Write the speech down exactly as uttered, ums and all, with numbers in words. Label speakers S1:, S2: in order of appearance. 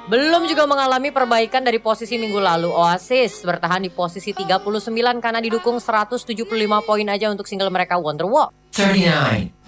S1: Belum juga mengalami perbaikan dari posisi minggu lalu. Oasis bertahan di posisi tiga puluh sembilan karena didukung seratus tujuh puluh lima poin aja untuk single mereka Wonderwall.
S2: thirty-nine.